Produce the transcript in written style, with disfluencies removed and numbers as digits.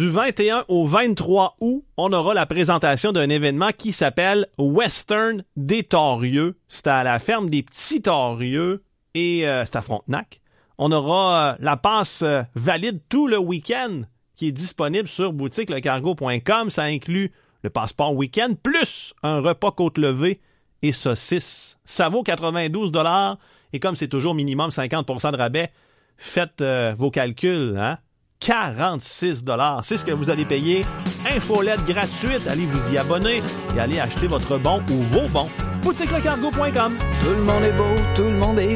Du 21 au 23 août, on aura la présentation d'un événement qui s'appelle Western des Torieux. C'est à la ferme des Petits Torieux et c'est à Frontenac. On aura la passe valide tout le week-end qui est disponible sur boutiquelecargo.com. Ça inclut le passeport week-end plus un repas côte levée et saucisses. Ça vaut 92 $ et comme c'est toujours minimum 50% de rabais, faites vos calculs, hein? 46 $. C'est ce que vous allez payer. Infolette gratuite. Allez vous y abonner et allez acheter votre bon ou vos bons. boutiquelecargo.com. Tout le monde est beau, tout le monde est